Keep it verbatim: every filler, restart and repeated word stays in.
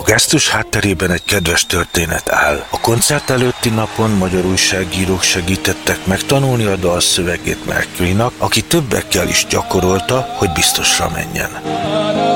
gesztus hátterében egy kedves történet áll. A koncert előtti napon magyar újságírók segítettek megtanulni a dal szövegét Mercurynak, aki többekkel is gyakorolta, hogy biztosra menjen.